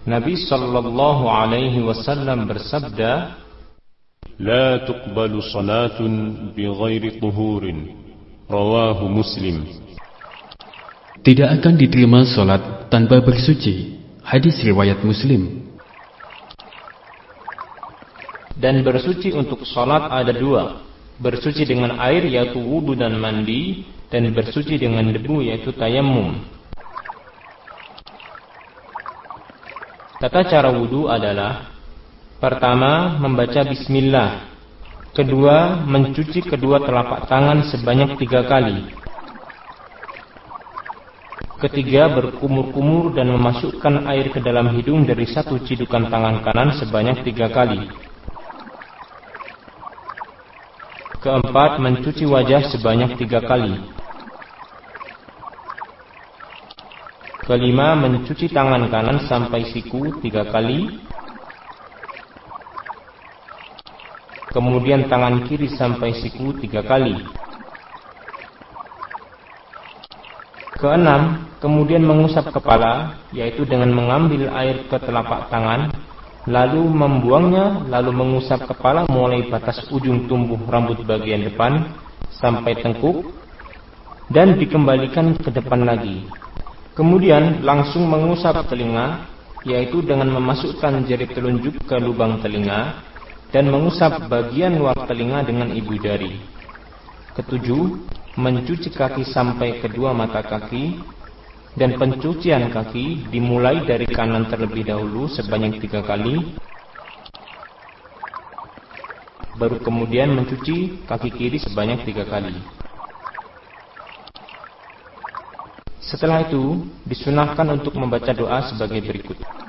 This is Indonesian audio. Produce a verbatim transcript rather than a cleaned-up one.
Nabi sallallahu alaihi wasallam bersabda, "La tuqbalu salatun bighairi tuhurin." Rawahu Muslim. Tidak akan diterima salat tanpa bersuci. Hadis riwayat Muslim. Dan bersuci untuk salat ada dua. Bersuci dengan air yaitu wudu dan mandi, dan bersuci dengan debu yaitu tayammum. Tata cara wudu adalah: pertama, membaca bismillah. Kedua, mencuci kedua telapak tangan sebanyak tiga kali. Ketiga, berkumur-kumur dan memasukkan air ke dalam hidung dari satu cidukan tangan kanan sebanyak tiga kali. Keempat, mencuci wajah sebanyak tiga kali. Kelima, mencuci tangan kanan sampai siku tiga kali. Kemudian tangan kiri sampai siku tiga kali. Keenam, kemudian mengusap kepala, yaitu dengan mengambil air ke telapak tangan, lalu membuangnya, lalu mengusap kepala mulai batas ujung tumbuh rambut bagian depan sampai tengkuk, dan dikembalikan ke depan lagi. Kemudian langsung mengusap telinga, yaitu dengan memasukkan jari telunjuk ke lubang telinga dan mengusap bagian luar telinga dengan ibu jari. Ketujuh, mencuci kaki sampai kedua mata kaki, dan pencucian kaki dimulai dari kanan terlebih dahulu sebanyak tiga kali, baru kemudian mencuci kaki kiri sebanyak tiga kali. Setelah itu, disunahkan untuk membaca doa sebagai berikut.